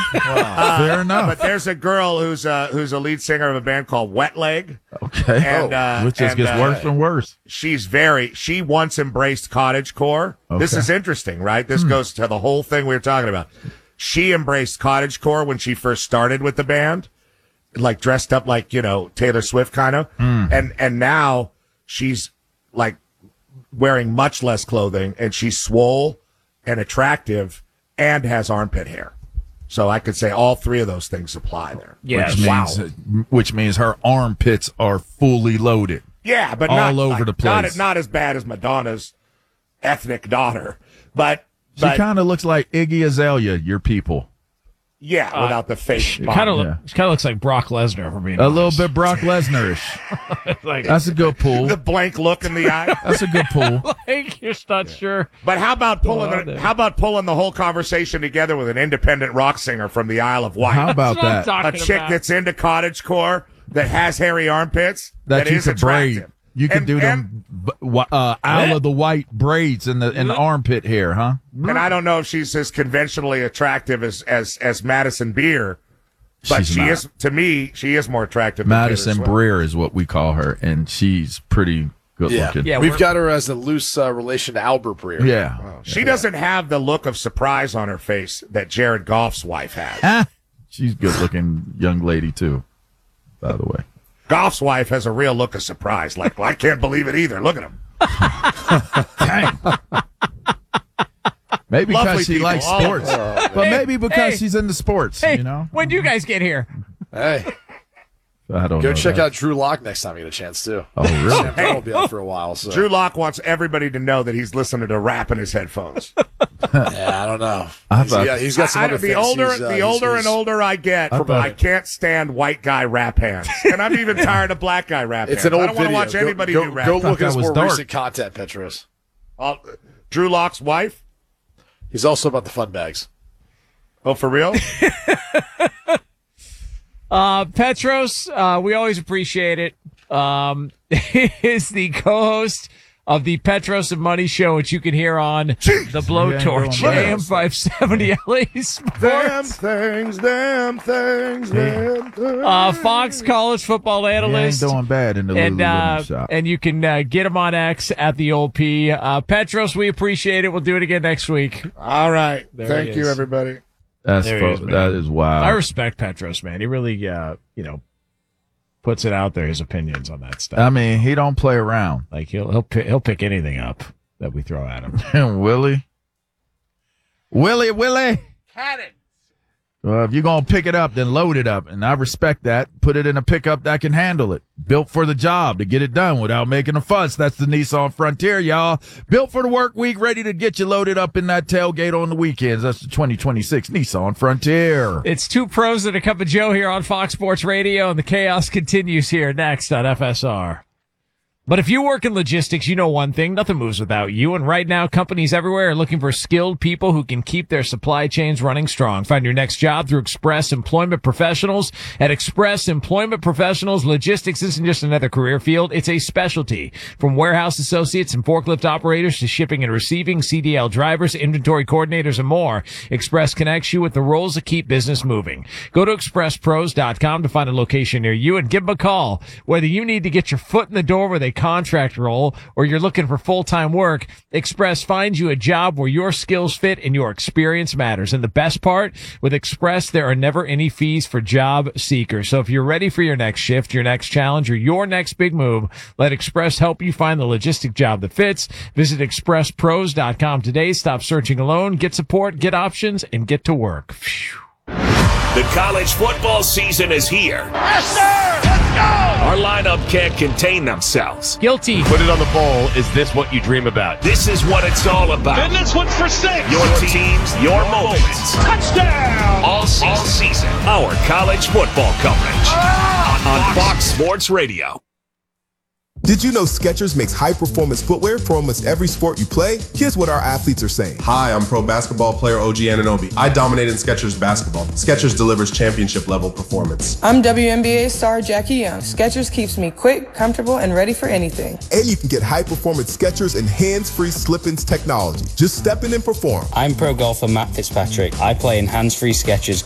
Fair enough. But there's a girl who's a lead singer of a band called Wet Leg. Okay. And, which just gets worse and worse. She once embraced cottagecore. Okay. This is interesting, right? This goes to the whole thing we were talking about. She embraced cottagecore when she first started with the band, like dressed up like, Taylor Swift kind of. And now she's like wearing much less clothing, and she's swole and attractive and has armpit hair. So I could say all three of those things apply there. Yeah. Which means her armpits are fully loaded. Yeah, but all over the place. Not as bad as Madonna's ethnic daughter, but she kind of looks like Iggy Azalea, your people. Yeah, without the face. She kind of looks like Brock Lesnar, for being a honest. little bit Brock Lesnar-ish. That's a good pull. The blank look in the eye. That's a good pull. Like, you're not sure. But how about pulling the whole conversation together with an independent rock singer from the Isle of Wight? How about that? A chick that's into cottagecore, that has hairy armpits, that you is could attractive. braid. You can do them Isle of the Wight braids in the armpit hair, huh? And I don't know if she's as conventionally attractive as Madison Beer, but to me, she is more attractive than Madison Beer is what we call her, and she's pretty good looking. Yeah, we've got her as a loose relation to Albert Breer. Yeah. She doesn't have the look of surprise on her face that Jared Goff's wife has. She's a good looking young lady, too, by the way. Goff's wife has a real look of surprise. Like, well, I can't believe it either. Look at him. Maybe because she likes sports. But maybe because she's into sports, When do you guys get here? Hey. I don't know. Go check out Drew Lock next time you get a chance, too. Oh, really? Champagne will be out for a while. So. Drew Lock wants everybody to know that he's listening to rap in his headphones. Yeah, I don't know. He's got some other things. The older and older I get, I can't stand white guy rap hands. And I'm even tired of black guy rap hands. It's an old I don't want to watch anybody do rap. Go look at his more recent content, Petros. Drew Lock's wife? He's also about the fun bags. Oh, for real? Petros, we always appreciate it. He is the co-host of the Petros and Money Show, which you can hear on the Blowtorch, AM 570 LA Sports. Damn things. Fox college football analyst. He ain't doing bad in the Lululemon shop. And you can get him on X at the old P. Petros, we appreciate it. We'll do it again next week. All right. Thank you, everybody. That is wild. I respect Petros, man. He really, puts it out there, his opinions on that stuff. I mean, he don't play around. Like he'll pick anything up that we throw at him. Willie. Cannon. Well, if you're going to pick it up, then load it up. And I respect that. Put it in a pickup that can handle it. Built for the job to get it done without making a fuss. That's the Nissan Frontier, y'all. Built for the work week, ready to get you loaded up in that tailgate on the weekends. That's the 2026 Nissan Frontier. It's two pros and a cup of Joe here on Fox Sports Radio, and the chaos continues here next on FSR. But if you work in logistics, you know one thing, nothing moves without you. And right now, companies everywhere are looking for skilled people who can keep their supply chains running strong. Find your next job through Express Employment Professionals. At Express Employment Professionals, logistics isn't just another career field, it's a specialty. From warehouse associates and forklift operators to shipping and receiving, CDL drivers, inventory coordinators, and more, Express connects you with the roles that keep business moving. Go to expresspros.com to find a location near you and give them a call. Whether you need to get your foot in the door with a contract role or you're looking for full-time work, Express finds you a job where your skills fit and your experience matters. And the best part, with Express, there are never any fees for job seekers. So if you're ready for your next shift, your next challenge, or your next big move, let Express help you find the logistic job that fits. Visit expresspros.com today. Stop searching alone. Get support, get options, and get to work. Phew. The college football season is here. Yes, sir! Let's go! Our lineup can't contain themselves. Guilty. Put it on the bowl. Is this what you dream about? This is what it's all about. And this one's for 6. Your teams, your moments. Touchdown! All season. Our college football coverage on Fox Sports Radio. Did you know Skechers makes high-performance footwear for almost every sport you play? Here's what our athletes are saying. Hi, I'm pro basketball player OG Anunoby. I dominate in Skechers basketball. Skechers delivers championship-level performance. I'm WNBA star Jackie Young. Skechers keeps me quick, comfortable, and ready for anything. And you can get high-performance Skechers and hands-free slip-ins technology. Just step in and perform. I'm pro golfer Matt Fitzpatrick. I play in hands-free Skechers